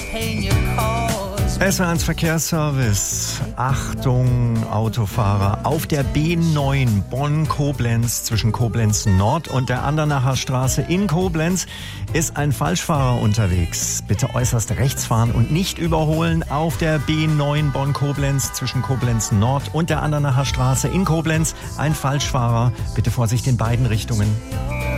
SR1 Verkehrsservice. Achtung, Autofahrer. Auf der B9 Bonn-Koblenz zwischen Koblenz Nord und der Andernacher Straße in Koblenz ist ein Falschfahrer unterwegs. Bitte äußerst rechts fahren und nicht überholen. Auf der B9 Bonn-Koblenz zwischen Koblenz Nord und der Andernacher Straße in Koblenz ein Falschfahrer. Bitte Vorsicht in beiden Richtungen.